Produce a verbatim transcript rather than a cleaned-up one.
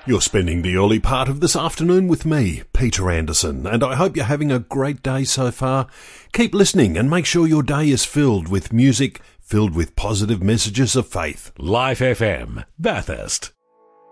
You're spending the early part of this afternoon with me, Peter Anderson, and I hope you're having a great day so far. Keep listening and make sure your day is filled with music, filled with positive messages of faith. Life F M, Bathurst.